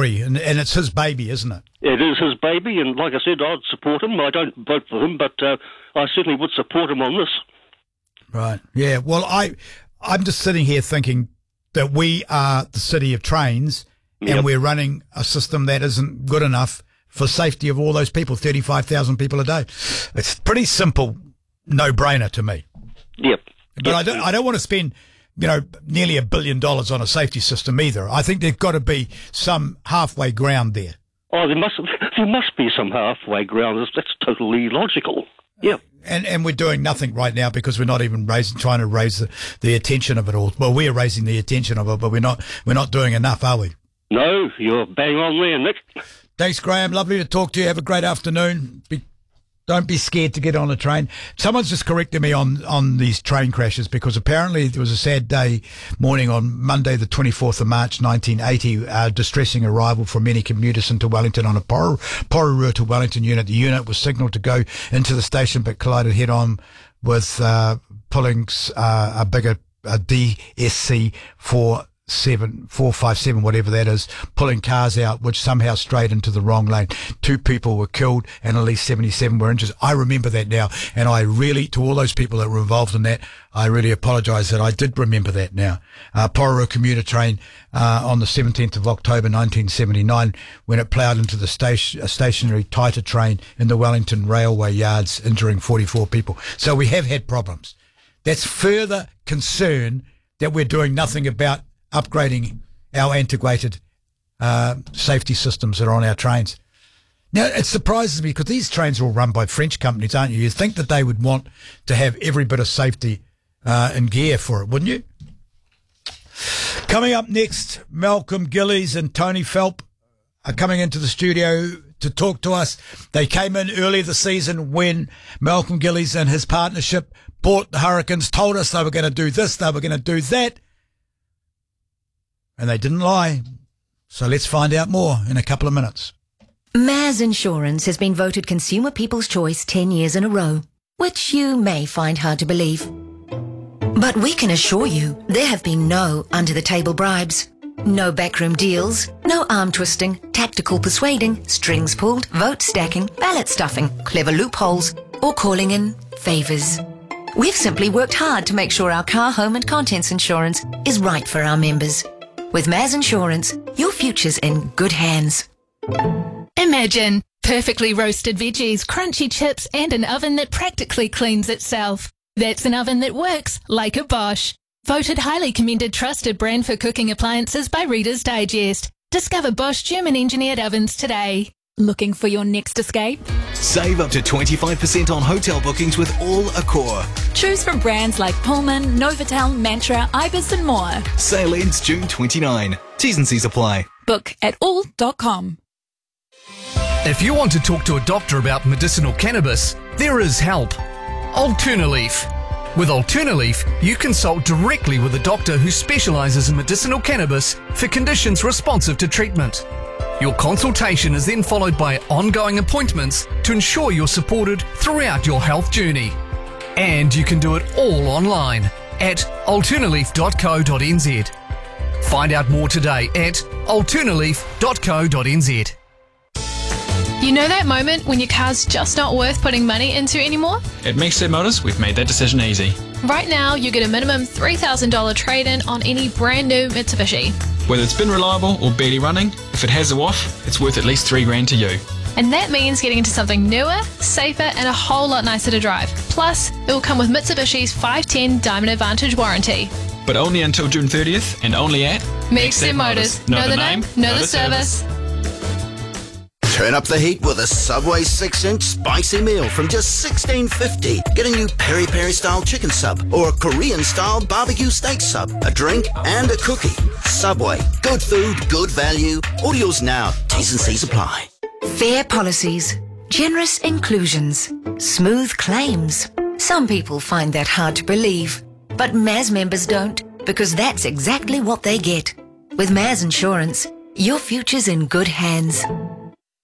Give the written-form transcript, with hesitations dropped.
agree, and it's his baby, isn't it? It is his baby, and like I said, I'd support him. I don't vote for him, but I certainly would support him on this. Right, yeah. Well, I'm just sitting here thinking that we are the city of trains, and we're running a system that isn't good enough for safety of all those people, 35,000 people a day. It's pretty simple, no-brainer to me. Yep. But I don't want to spend, nearly $1 billion on a safety system either. I think there's got to be some halfway ground there. Oh, there must be some halfway ground. That's totally logical. Yeah. And we're doing nothing right now because we're not even trying to raise the attention of it all. Well, we're raising the attention of it, but we're not doing enough, are we? No, you're bang on there, Nick. Thanks, Graham. Lovely to talk to you. Have a great afternoon. Don't be scared to get on a train. Someone's just corrected me on these train crashes because apparently there was a sad day morning on Monday, the 24th of March, 1980, distressing arrival for many commuters into Wellington on a Pororua to Wellington unit. The unit was signalled to go into the station but collided head-on with pulling a bigger DSC 457, whatever that is, pulling cars out, which somehow strayed into the wrong lane. 2 people were killed and at least 77 were injured. I remember that now, and I really, to all those people that were involved in that, I really apologise that I did remember that now. Pororua commuter train on the 17th of October 1979 when it ploughed into the stationary Taita train in the Wellington railway yards, injuring 44 people. So we have had problems. That's further concern that we're doing nothing about upgrading our antiquated safety systems that are on our trains. Now, it surprises me because these trains are all run by French companies, aren't you? You'd think that they would want to have every bit of safety in gear for it, wouldn't you? Coming up next, Malcolm Gillies and Tony Phelp are coming into the studio to talk to us. They came in early this season when Malcolm Gillies and his partnership bought the Hurricanes, told us they were going to do this, they were going to do that. And they didn't lie. So let's find out more in a couple of minutes. Maz Insurance has been voted Consumer People's Choice 10 years in a row, which you may find hard to believe. But we can assure you there have been no under-the-table bribes, no backroom deals, no arm-twisting, tactical persuading, strings pulled, vote stacking, ballot stuffing, clever loopholes, or calling in favours. We've simply worked hard to make sure our car, home and contents insurance is right for our members. With Maz Insurance, your future's in good hands. Imagine perfectly roasted veggies, crunchy chips, and an oven that practically cleans itself. That's an oven that works like a Bosch. Voted highly commended trusted brand for cooking appliances by Reader's Digest. Discover Bosch German-engineered ovens today. Looking for your next escape? Save up to 25% on hotel bookings with All Accor. Choose from brands like Pullman, Novotel, Mantra, Ibis and more. Sale ends June 29. T's and C's apply. Book at all.com. If you want to talk to a doctor about medicinal cannabis, there is help. Alternaleaf. With Alternaleaf, you consult directly with a doctor who specialises in medicinal cannabis for conditions responsive to treatment. Your consultation is then followed by ongoing appointments to ensure you're supported throughout your health journey. And you can do it all online at alternaleaf.co.nz. Find out more today at alternaleaf.co.nz. You know that moment when your car's just not worth putting money into anymore? At MaxStep Motors, we've made that decision easy. Right now, you get a minimum $3,000 trade-in on any brand new Mitsubishi. Whether it's been reliable or barely running, if it has a waff, it's worth at least $3,000 to you. And that means getting into something newer, safer, and a whole lot nicer to drive. Plus, it will come with Mitsubishi's 510 Diamond Advantage warranty. But only until June 30th and only at MaxStep Motors. Know the name, know the service. Turn up the heat with a Subway 6-inch spicy meal from just $16.50. Get a new peri-peri style chicken sub or a Korean style barbecue steak sub, a drink and a cookie. Subway. Good food, good value. Orders now. T's and C's apply. Fair policies, generous inclusions, smooth claims. Some people find that hard to believe, but Maz members don't, because that's exactly what they get. With Maz Insurance, your future's in good hands.